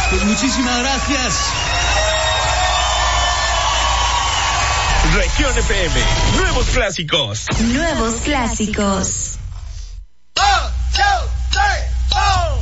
Pues muchísimas gracias. Región FM, nuevos clásicos. Nuevos clásicos.